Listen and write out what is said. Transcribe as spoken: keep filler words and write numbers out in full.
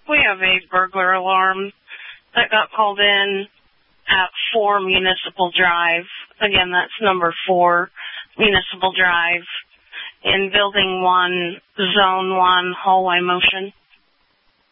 We have a burglar alarm that got called in at four Municipal Drive. Again, that's number four Municipal Drive in Building one, Zone one, Hallway Motion.